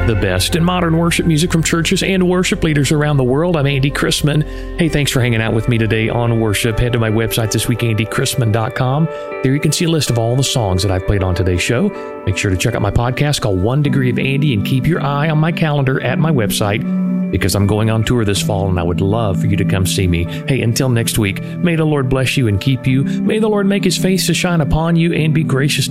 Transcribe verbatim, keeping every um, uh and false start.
the best in modern worship music from churches and worship leaders around the world. I'm Andy Chrisman. Hey, thanks for hanging out with me today on worship. Head to my website this week, andy chrisman dot com. There you can see a list of all the songs that I've played on today's show. Make sure to check out my podcast called One Degree of Andy and keep your eye on my calendar at my website, because I'm going on tour this fall and I would love for you to come see me. Hey, until next week, may the Lord bless you and keep you. May the Lord make his face to shine upon you and be gracious to you.